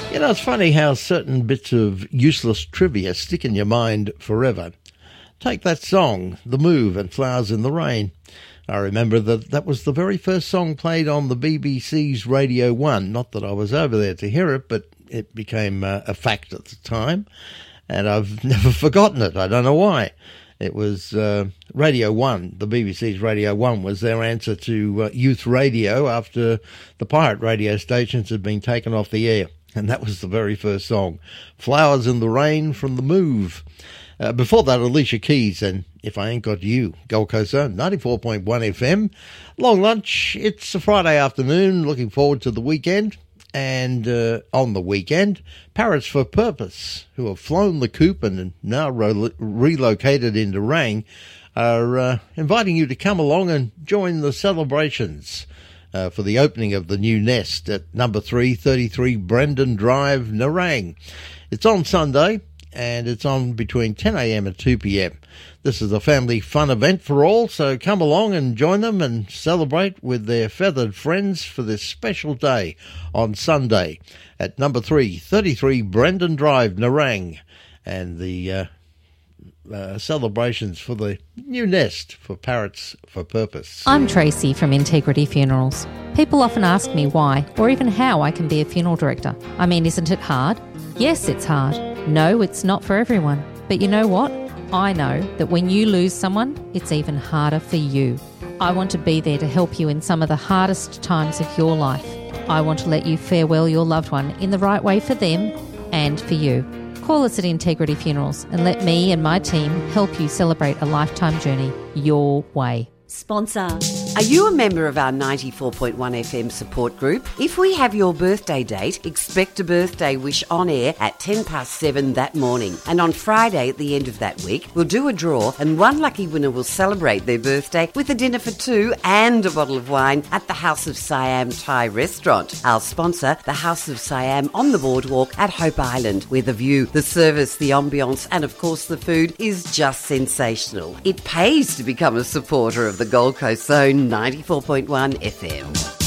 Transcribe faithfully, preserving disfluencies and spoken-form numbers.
You know, it's funny how certain bits of useless trivia stick in your mind forever. Take that song, The Move and Flowers in the Rain. I remember that that was the very first song played on the B B C's Radio one. Not that I was over there to hear it, but it became uh, a fact at the time. And I've never forgotten it. I don't know why. It was uh, Radio one, the B B C's Radio one was their answer to uh, youth radio after the pirate radio stations had been taken off the air. And that was the very first song, Flowers in the Rain from The Move. Uh, before that, Alicia Keys and If I Ain't Got You, Gold Coast Zone, ninety-four point one F M. Long lunch, it's a Friday afternoon, looking forward to the weekend. And uh, on the weekend, Parrots for Purpose, who have flown the coop and now re- relocated into Rang, are uh, inviting you to come along and join the celebrations uh, for the opening of the new nest at number three thirty-three Brendan Drive, Nerang. It's on Sunday, and it's on between ten a.m. and two p.m. This is a family fun event for all, so come along and join them and celebrate with their feathered friends for this special day on Sunday at number three thirty-three Brendan Drive, Nerang, and the uh, uh, celebrations for the new nest for Parrots for Purpose. I'm Tracy from Integrity Funerals. People often ask me why or even how I can be a funeral director. I mean, isn't it hard? Yes, it's hard. No, it's not for everyone. But you know what? I know that when you lose someone, it's even harder for you. I want to be there to help you in some of the hardest times of your life. I want to let you farewell your loved one in the right way for them and for you. Call us at Integrity Funerals and let me and my team help you celebrate a lifetime journey your way. Sponsor. Are you a member of our ninety-four point one F M support group? If we have your birthday date, expect a birthday wish on air at ten past seven that morning. And on Friday at the end of that week, we'll do a draw and one lucky winner will celebrate their birthday with a dinner for two and a bottle of wine at the House of Siam Thai restaurant. Our sponsor, the House of Siam on the boardwalk at Hope Island, where the view, the service, the ambience and of course the food is just sensational. It pays to become a supporter of the Gold Coast Zone ninety-four point one F M.